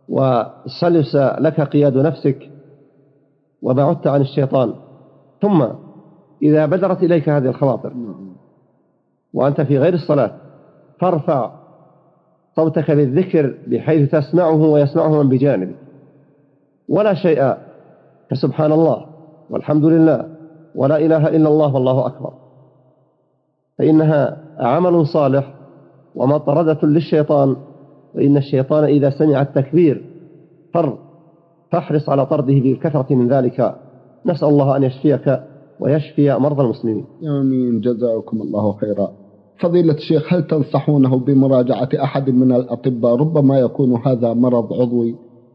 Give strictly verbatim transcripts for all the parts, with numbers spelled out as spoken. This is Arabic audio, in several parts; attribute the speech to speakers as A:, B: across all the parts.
A: وسلس لك قياد نفسك وبعدت عن الشيطان، ثم إذا بدرت إليك هذه الخواطر وأنت في غير الصلاة فارفع صوتك بالذكر بحيث تسمعه ويسمعه من بجانبك، ولا شيء كسبحان الله والحمد لله ولا إله إلا الله والله أكبر، فإنها عمل صالح ومطردة للشيطان، وإن الشيطان إذا سمع التكبير فر فاحرص على طرده بالكثرة من ذلك. نسأل الله أن يشفيك ويشفي مرضى المسلمين.
B: آمين، جزاكم الله خيرا. فضيلة الشيخ، هل تنصحونه بمراجعة أحد من الأطباء؟ ربما يكون هذا مرض عضوي.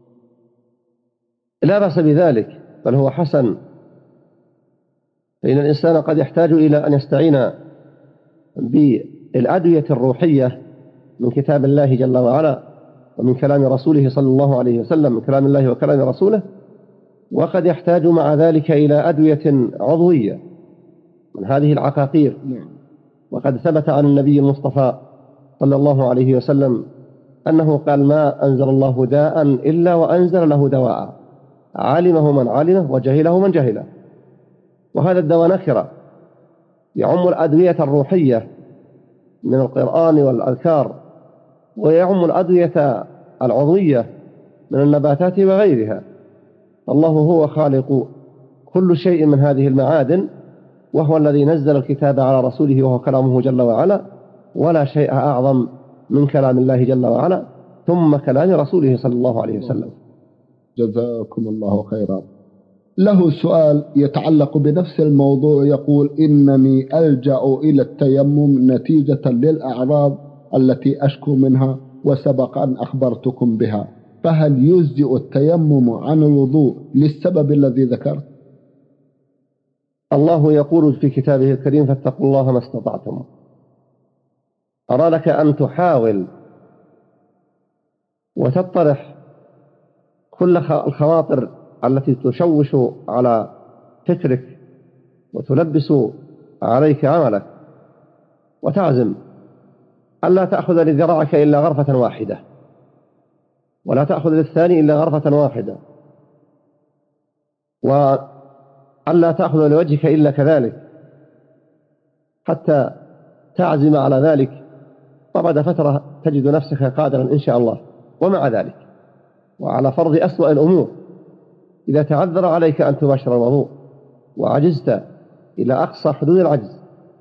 A: لا بأس بذلك، بل هو حسن، فإن الإنسان قد يحتاج إلى أن يستعين بالأدوية الروحية من كتاب الله جل وعلا ومن كلام رسوله صلى الله عليه وسلم، من كلام الله وكلام رسوله، وقد يحتاج مع ذلك إلى أدوية عضوية من هذه العقاقير. وقد ثبت عن النبي المصطفى صلى الله عليه وسلم أنه قال: ما أنزل الله داء إلا وأنزل له دواء، علمه من علمه وجهله من جهله. وهذا الدواء نكرة يعم الأدوية الروحية من القرآن والأذكار، ويعم الأدوية العضوية من النباتات وغيرها. الله هو خالق كل شيء من هذه المعادن، وهو الذي نزل الكتاب على رسوله وهو كلامه جل وعلا، ولا شيء أعظم من كلام الله جل وعلا ثم كلام رسوله صلى الله عليه وسلم.
B: جزاكم الله خيرا. له سؤال يتعلق بنفس الموضوع، يقول: إنني ألجأ إلى التيمم نتيجة للأعراض التي أشكو منها، وسبق أن أخبرتكم بها، فهل يجزئ التيمم عن الوضوء للسبب الذي ذكرت؟
A: الله يقول في كتابه الكريم: فاتقوا الله ما استطعتم. أرى لك أن تحاول وتطرح كل الخواطر التي تشوش على فكرك وتلبس عليك عملك، وتعزم ألا تأخذ لذراعك إلا غرفة واحدة، ولا تأخذ للثاني إلا غرفة واحدة، وألا تأخذ لوجهك إلا كذلك، حتى تعزم على ذلك، وبعد فترة تجد نفسك قادرا إن شاء الله. ومع ذلك وعلى فرض أسوأ الأمور، إذا تعذر عليك أن تباشر الوضوء وعجزت إلى أقصى حدود العجز،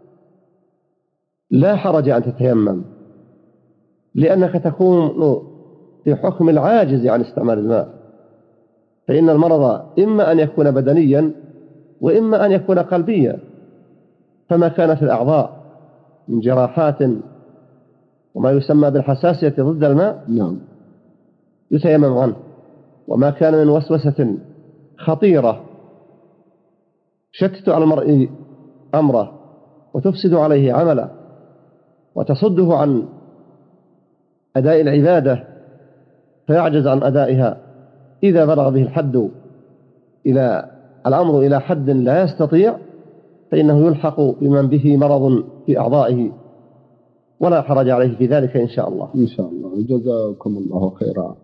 A: لا حرج أن تتيمم، لأنك تكون في حكم العاجز عن استعمال الماء، فإن المرض إما أن يكون بدنيا وإما أن يكون قلبيا، فما كان في الأعضاء من جراحات وما يسمى بالحساسية ضد الماء
B: نعم
A: يتيمم عنه، وما كان من وسوسة خطيرة شتت على المرء أمره وتفسد عليه عمله وتصده عن أداء العبادة فيعجز عن أدائها، إذا بلغ به الحد إلى الأمر إلى حد لا يستطيع، فإنه يلحق بمن به مرض في أعضائه، ولا حرج عليه في ذلك إن شاء الله.
B: إن شاء الله، جزاكم الله خيرا.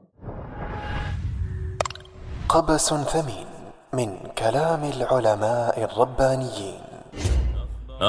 C: قبس ثمين من كلام العلماء الربانيين.